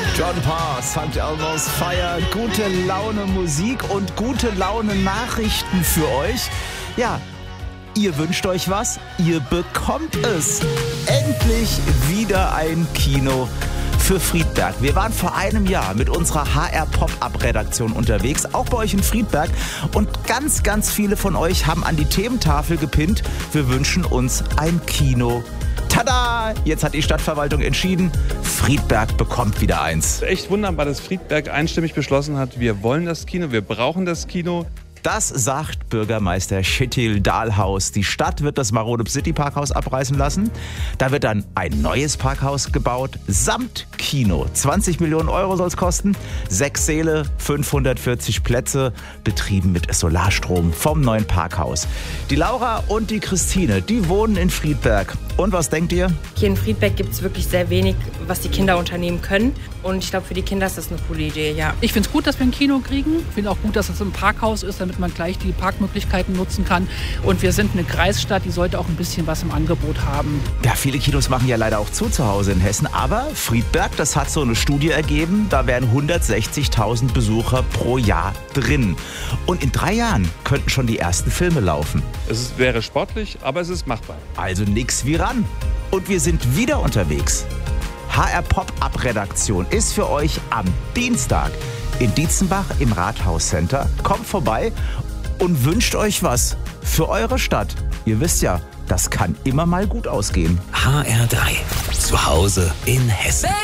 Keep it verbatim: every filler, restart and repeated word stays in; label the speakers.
Speaker 1: John Parr, Sankt Elmo's Fire, gute Laune Musik und gute Laune Nachrichten für euch. Ja, ihr wünscht euch was, ihr bekommt es. Endlich wieder ein Kino für Friedberg. Wir waren vor einem Jahr mit unserer H R Pop-Up-Redaktion unterwegs, auch bei euch in Friedberg. Und ganz, ganz viele von euch haben an die Thementafel gepinnt, wir wünschen uns ein Kino. Tada! Jetzt hat die Stadtverwaltung entschieden, Friedberg bekommt wieder eins.
Speaker 2: Echt wunderbar, dass Friedberg einstimmig beschlossen hat, wir wollen das Kino, wir brauchen das Kino.
Speaker 1: Das sagt Bürgermeister Kjetil Dahlhaus. Die Stadt wird das marode City-Parkhaus abreißen lassen. Da wird dann ein neues Parkhaus gebaut, samt Kino. zwanzig Millionen Euro soll es kosten. Sechs Säle, fünfhundertvierzig Plätze, betrieben mit Solarstrom vom neuen Parkhaus. Die Laura und die Christine, die wohnen in Friedberg. Und was denkt ihr?
Speaker 3: Hier in Friedberg gibt es wirklich sehr wenig, was die Kinder unternehmen können. Und ich glaube, für die Kinder ist das eine coole Idee, ja.
Speaker 4: Ich finde es gut, dass wir ein Kino kriegen. Ich finde auch gut, dass es ein Parkhaus ist, damit man gleich die Parkmöglichkeiten nutzen kann. Und wir sind eine Kreisstadt, die sollte auch ein bisschen was im Angebot haben.
Speaker 1: Ja, viele Kinos machen ja leider auch zu zu Hause in Hessen. Aber Friedberg, das hat so eine Studie ergeben, da wären hundertsechzigtausend Besucher pro Jahr drin. Und in drei Jahren könnten schon die ersten Filme laufen.
Speaker 2: Es wäre sportlich, aber es ist machbar.
Speaker 1: Also nix wie ran. Und wir sind wieder unterwegs. H R Pop-Up-Redaktion ist für euch am Dienstag in Dietzenbach im Rathauscenter. Kommt vorbei und wünscht euch was für eure Stadt. Ihr wisst ja, das kann immer mal gut ausgehen.
Speaker 5: H R drei. Zu Hause in Hessen.